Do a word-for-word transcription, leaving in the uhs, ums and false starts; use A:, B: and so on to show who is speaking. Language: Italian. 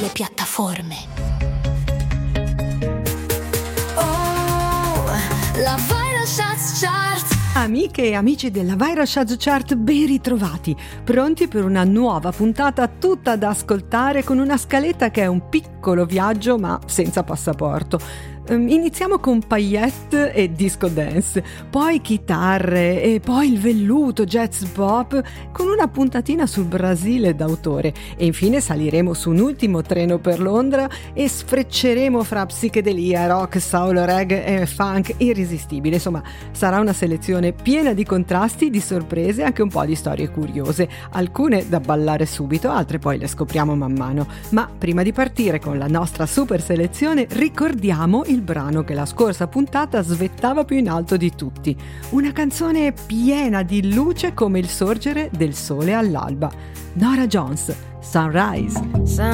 A: le piattaforme. Oh, la Viral Charts Chart.
B: Amiche e amici della Viral Charts Chart, ben ritrovati, pronti per una nuova puntata tutta da ascoltare con una scaletta che è un piccolo viaggio ma senza passaporto. Iniziamo con paillette e disco dance, poi chitarre e poi il velluto jazz pop con una puntatina sul Brasile d'autore e infine saliremo su un ultimo treno per Londra e sfrecceremo fra psichedelia, rock, soul, reggae e funk irresistibile. Insomma, sarà una selezione piena di contrasti, di sorprese e anche un po' di storie curiose, alcune da ballare subito, altre poi le scopriamo man mano. Ma prima di partire con la nostra super selezione ricordiamo il il brano che la scorsa puntata svettava più in alto di tutti, una canzone piena di luce come il sorgere del sole all'alba. Norah Jones, Sunrise.
C: Sunrise,